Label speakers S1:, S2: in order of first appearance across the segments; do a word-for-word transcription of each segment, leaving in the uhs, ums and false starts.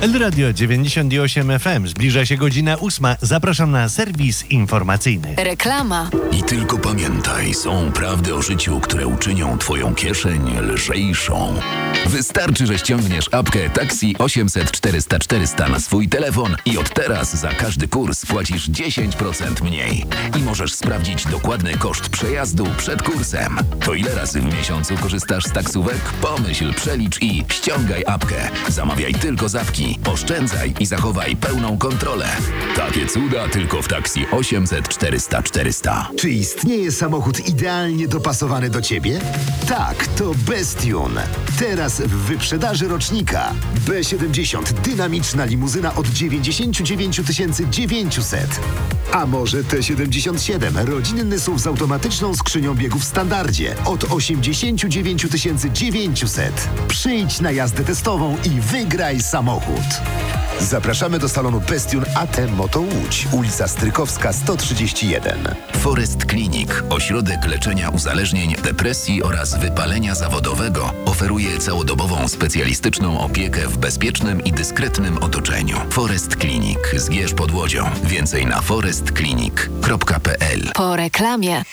S1: El Radio dziewięćdziesiąt osiem F M. Zbliża się godzina ósma. Zapraszam na serwis informacyjny.
S2: Reklama.
S3: I tylko pamiętaj, są prawdy o życiu, które uczynią twoją kieszeń lżejszą. Wystarczy, że ściągniesz apkę Taxi osiemset czterysta czterysta na swój telefon i od teraz za każdy kurs płacisz dziesięć procent mniej. I możesz sprawdzić dokładny koszt przejazdu przed kursem. To ile razy w miesiącu korzystasz z taksówek? Pomyśl, przelicz i ściągaj apkę. Zamawiaj tylko z apki. Oszczędzaj i zachowaj pełną kontrolę. Takie cuda tylko w Taxi osiemset czterysta czterysta.
S4: Czy istnieje samochód idealnie dopasowany do Ciebie? Tak, to Bestune. Teraz w wyprzedaży rocznika. B siedemdziesiąt. Dynamiczna limuzyna od dziewięćdziesiąt dziewięć tysięcy dziewięćset. A może T siedemdziesiąt siedem. Rodzinny S U V z automatyczną skrzynią biegów w standardzie od osiemdziesiąt dziewięć tysięcy dziewięćset. Przyjdź na jazdę testową i wygraj samochód. Zapraszamy do salonu Bestune A T Moto Łódź, ulica Strykowska sto trzydzieści jeden.
S3: Forest Clinic, ośrodek leczenia uzależnień, depresji oraz wypalenia zawodowego, oferuje całodobową specjalistyczną opiekę w bezpiecznym i dyskretnym otoczeniu. Forest Clinic, Zgierz pod Łodzią. Więcej na forest clinic kropka p l.
S2: Po reklamie.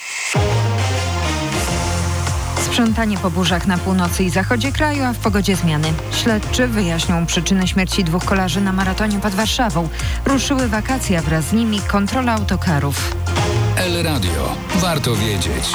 S5: Sprzątanie po burzach na północy i zachodzie kraju, a w pogodzie zmiany. Śledczy wyjaśnią przyczyny śmierci dwóch kolarzy na maratonie pod Warszawą. Ruszyły wakacje, a wraz z nimi kontrola autokarów.
S6: El Radio. Warto wiedzieć.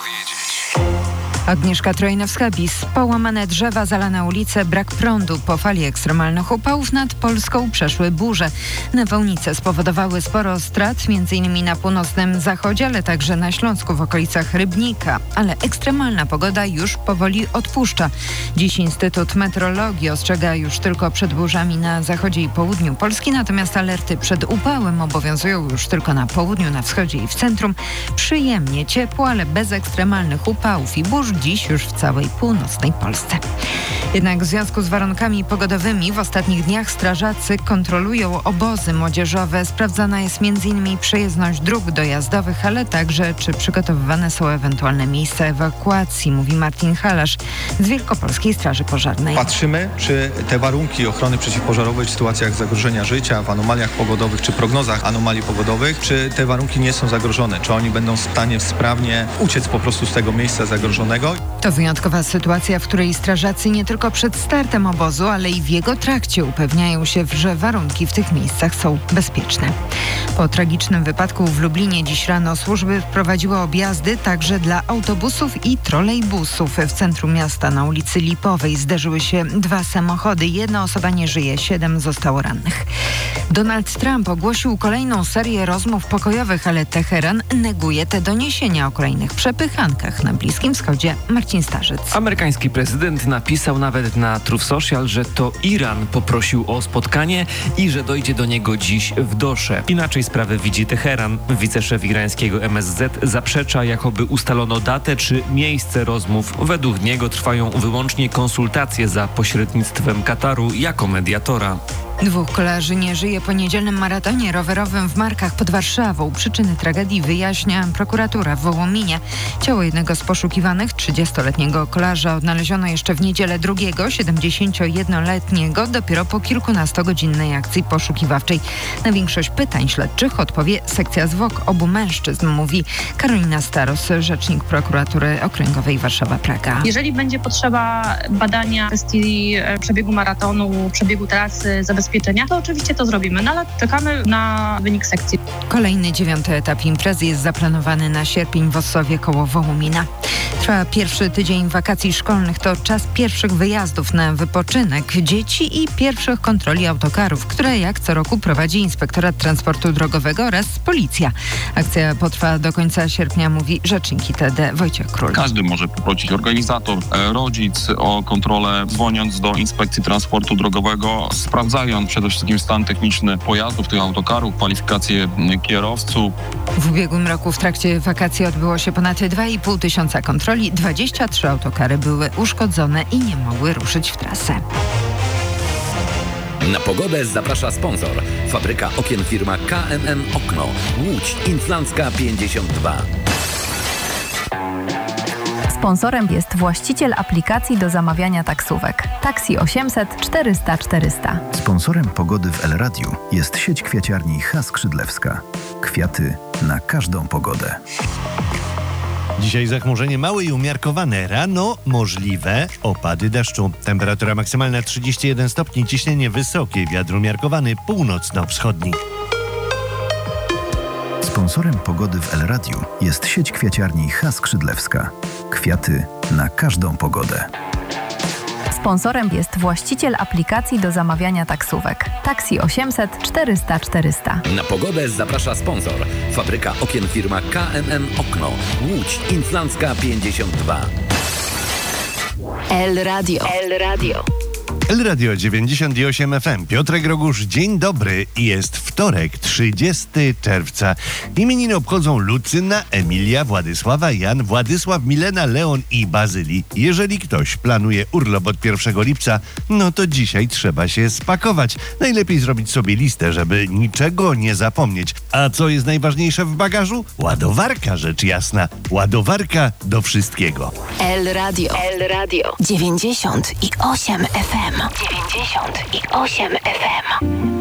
S5: Agnieszka Trojnowska-Bis. Połamane drzewa, zalane ulice, brak prądu. Po fali ekstremalnych upałów nad Polską przeszły burze. Nawałnice spowodowały sporo strat, m.in. na północnym zachodzie, ale także na Śląsku w okolicach Rybnika. Ale ekstremalna pogoda już powoli odpuszcza. Dziś Instytut Meteorologii ostrzega już tylko przed burzami na zachodzie i południu Polski, natomiast alerty przed upałem obowiązują już tylko na południu, na wschodzie i w centrum. Przyjemnie, ciepło, ale bez ekstremalnych upałów i burz dziś już w całej północnej Polsce. Jednak w związku z warunkami pogodowymi w ostatnich dniach strażacy kontrolują obozy młodzieżowe. Sprawdzana jest m.in. przejezdność dróg dojazdowych, ale także czy przygotowywane są ewentualne miejsca ewakuacji, mówi Martin Halasz z Wielkopolskiej Straży Pożarnej.
S7: Patrzymy, czy te warunki ochrony przeciwpożarowej w sytuacjach zagrożenia życia, w anomaliach pogodowych czy prognozach anomalii pogodowych, czy te warunki nie są zagrożone, czy oni będą w stanie sprawnie uciec po prostu z tego miejsca zagrożonego.
S5: To wyjątkowa sytuacja, w której strażacy nie tylko przed startem obozu, ale i w jego trakcie upewniają się, że warunki w tych miejscach są bezpieczne. Po tragicznym wypadku w Lublinie dziś rano służby wprowadziły objazdy także dla autobusów i trolejbusów. W centrum miasta na ulicy Lipowej zderzyły się dwa samochody. Jedna osoba nie żyje, siedem zostało rannych. Donald Trump ogłosił kolejną serię rozmów pokojowych, ale Teheran neguje te doniesienia o kolejnych przepychankach na Bliskim Wschodzie. Marcin Starzyc.
S8: Amerykański prezydent napisał nawet na Truth Social, że to Iran poprosił o spotkanie i że dojdzie do niego dziś w Dosze. Inaczej sprawę widzi Teheran. Wiceszef irańskiego M S Z zaprzecza, jakoby ustalono datę czy miejsce rozmów. Według niego trwają wyłącznie konsultacje za pośrednictwem Kataru jako mediatora.
S5: Dwóch kolarzy nie żyje po niedzielnym maratonie rowerowym w Markach pod Warszawą. Przyczyny tragedii wyjaśnia prokuratura w Wołominie. Ciało jednego z poszukiwanych, trzydziestoletniego kolarza, odnaleziono jeszcze w niedzielę, drugiego, siedemdziesięciojednoletniego, dopiero po kilkunastogodzinnej akcji poszukiwawczej. Na większość pytań śledczych odpowie sekcja zwłok obu mężczyzn, mówi Karolina Staros, rzecznik prokuratury okręgowej Warszawa-Praga.
S9: Jeżeli będzie potrzeba badania kwestii przebiegu maratonu, przebiegu trasy, zabezpieczenia, to oczywiście to zrobimy, no ale czekamy na wynik sekcji.
S5: Kolejny dziewiąty etap imprezy jest zaplanowany na sierpień w Ossowie koło Wołomina. Trwa pierwszy tydzień wakacji szkolnych. To czas pierwszych wyjazdów na wypoczynek dzieci i pierwszych kontroli autokarów, które jak co roku prowadzi Inspektorat Transportu Drogowego oraz Policja. Akcja potrwa do końca sierpnia, mówi rzecznik I T D Wojciech Król.
S10: Każdy może poprosić organizator, rodzic o kontrolę, dzwoniąc do Inspekcji Transportu Drogowego, sprawdzając przede wszystkim stan techniczny pojazdów, tych autokarów, kwalifikacje kierowców.
S5: W ubiegłym roku w trakcie wakacji odbyło się ponad dwa i pół tysiąca kontroli. dwadzieścia trzy autokary były uszkodzone i nie mogły ruszyć w trasę.
S11: Na pogodę zaprasza sponsor. Fabryka okien firma K M M Okno. Łódź Inflancka pięćdziesiąt dwa.
S2: Sponsorem jest właściciel aplikacji do zamawiania taksówek. Taksi osiemset czterysta czterysta.
S12: Sponsorem pogody w El Radiu jest sieć kwiaciarni H. Skrzydlewska. Kwiaty na każdą pogodę.
S1: Dzisiaj zachmurzenie małe i umiarkowane. Rano możliwe opady deszczu. Temperatura maksymalna trzydzieści jeden stopni, ciśnienie wysokie, wiatr umiarkowany północno-wschodni.
S12: Sponsorem pogody w El Radiu jest sieć kwiaciarni H. Skrzydlewska. Kwiaty na każdą pogodę.
S2: Sponsorem jest właściciel aplikacji do zamawiania taksówek. Taksi osiemset czterysta czterysta.
S11: Na pogodę zaprasza sponsor. Fabryka okien firma K M M Okno. Łódź Inflancka pięćdziesiąt dwa.
S13: El Radio. El Radio.
S1: El Radio dziewięćdziesiąt osiem F M. Piotrek Rogusz, dzień dobry. Jest wtorek, trzydziestego czerwca. Imieniny obchodzą Lucyna, Emilia, Władysława, Jan, Władysław, Milena, Leon i Bazyli. Jeżeli ktoś planuje urlop od pierwszego lipca, no to dzisiaj trzeba się spakować. Najlepiej zrobić sobie listę, żeby niczego nie zapomnieć. A co jest najważniejsze w bagażu? Ładowarka, rzecz jasna. Ładowarka do wszystkiego.
S13: El Radio. El Radio. dziewięćdziesiąt osiem F M. dziewięćdziesiąt osiem F M.